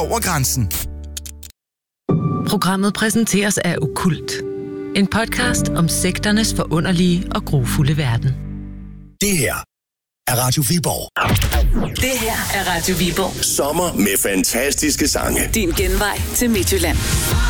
over grænsen. Programmet præsenteres af Okkult. En podcast om sekternes forunderlige og grufulde verden. Det her er Radio Viborg. Det her er Radio Viborg. Sommer med fantastiske sange. Din genvej til Midtjylland.